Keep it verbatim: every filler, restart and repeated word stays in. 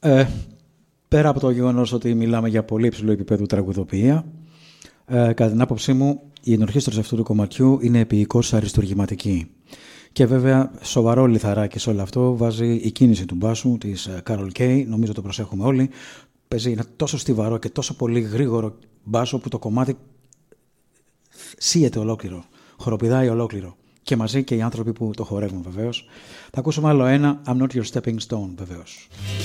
Ε, πέρα από το γεγονός ότι μιλάμε για πολύ υψηλό επίπεδο τραγουδοποιία, ε, κατά την άποψή μου, η ενορχήστρωση αυτού του κομματιού είναι επίοικως αριστουργηματική. Και βέβαια, σοβαρό λιθαράκι σε όλο αυτό βάζει η κίνηση του μπάσου της Carol Kay, νομίζω το προσέχουμε όλοι. Παίζει ένα τόσο στιβαρό και τόσο πολύ γρήγορο μπάσο που το κομμάτι σύεται ολόκληρο, χοροπηδάει ολόκληρο. Και μαζί και οι άνθρωποι που το χορεύουν βεβαίως. Θα ακούσουμε άλλο ένα, I'm Not Your Stepping Stone βεβαίως.